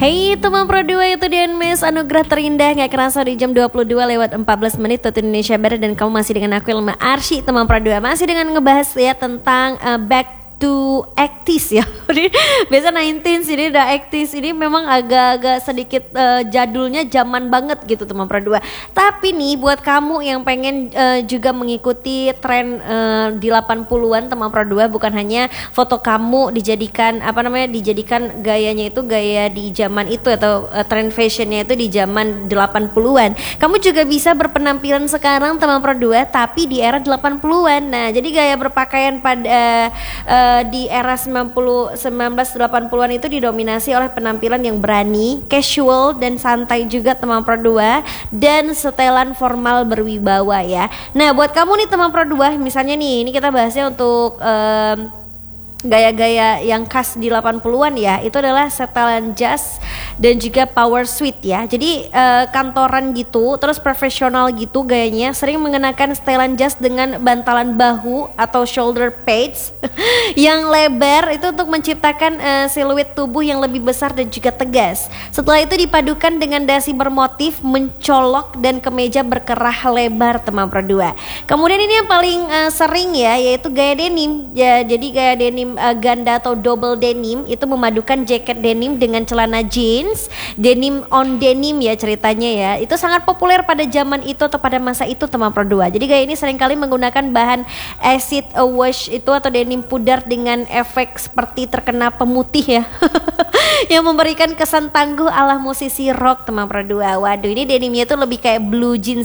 Hey teman Pro 2, itu dia Mes Anugerah Terindah. Gak kerasa di jam 22:14 waktu Indonesia Barat. Dan kamu masih dengan aku Ilma Arsy, teman Pro 2. Masih dengan ngebahas ya tentang back to 80s ya. Biasa 19s, ini udah 80s. Ini memang agak-agak sedikit jadulnya, zaman banget gitu teman Pro 2. Tapi nih buat kamu yang pengen juga mengikuti tren di 80-an teman Pro 2, bukan hanya foto kamu dijadikan dijadikan gayanya itu gaya di zaman itu atau tren fashionnya itu di zaman 80-an. Kamu juga bisa berpenampilan sekarang teman Pro 2 tapi di era 80-an. Nah, jadi gaya berpakaian pada di era 1980-an itu didominasi oleh penampilan yang berani, casual dan santai juga teman Pro 2, dan setelan formal berwibawa ya. Nah, buat kamu nih teman Pro 2, misalnya nih, ini kita bahasnya untuk gaya-gaya yang khas di 80-an ya, itu adalah setelan jas dan juga power suit ya. Jadi kantoran gitu, terus profesional gitu gayanya, sering mengenakan setelan jas dengan bantalan bahu atau shoulder pads yang lebar itu untuk menciptakan siluet tubuh yang lebih besar dan juga tegas. Setelah itu dipadukan dengan dasi bermotif mencolok dan kemeja berkerah lebar teman Pro 2. Kemudian ini yang paling sering ya, yaitu gaya denim ya. Jadi gaya denim ganda atau double denim itu memadukan jaket denim dengan celana jeans, denim on denim ya ceritanya ya. Itu sangat populer pada zaman itu atau pada masa itu teman Pro 2. Jadi gaya ini seringkali menggunakan bahan acid wash itu atau denim pudar dengan efek seperti terkena pemutih ya. Yang memberikan kesan tangguh ala musisi rock teman Pro 2. Waduh, ini denimnya tuh lebih kayak blue jeans